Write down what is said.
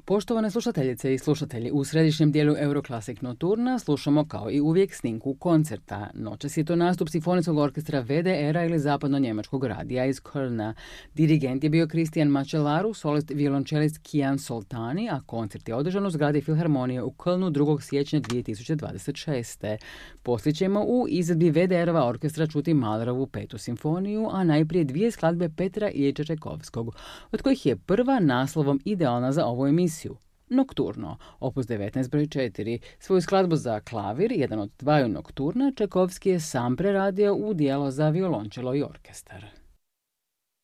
Poštovane slušateljice i slušatelji, u središnjem dijelu Euroclassic Nocturna slušamo kao i uvijek snimku koncerta. Noćas je to nastup simfonijskog orkestra WDR-a ili zapadno-njemačkog radija iz Kölna. Dirigent je bio Christian Macellaro, solist violončelist Kian Soltani, a koncert je održan u zgradi Filharmonije u Kölnu 2. siječnja 2026. Poslije ćemo u izvedbi WDR-ova orkestra čuti Mahlerovu 5. simfoniju, a najprije 2 skladbe Petra Iljiča Čajkovskog, od kojih je prva naslovom idealna za ovu emisiju. Nokturno, opus 19 broj 4. Svoju skladbu za klavir, jedan od 2 nokturna, Čajkovski je sam preradio u djelo za violončelo i orkestar.